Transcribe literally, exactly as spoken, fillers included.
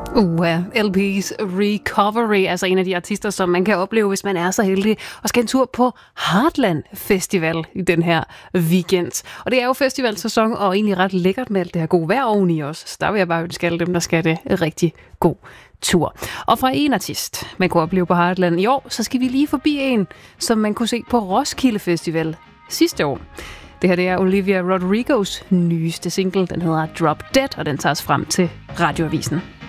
Uh, L P's Recovery, altså en af de artister, som man kan opleve, hvis man er så heldig, og skal en tur på Heartland Festival i den her weekend. Og det er jo festivalsæson, og egentlig ret lækkert med alt det her gode vejr oveni også. Så der vil jeg bare ønske alle dem, der skal det, rigtig god tur. Og fra en artist, man kunne opleve på Heartland i år, så skal vi lige forbi en, som man kunne se på Roskilde Festival sidste år. Det her det er Olivia Rodrigos nyeste single, den hedder Drop Dead, og den tager os frem til Radioavisen.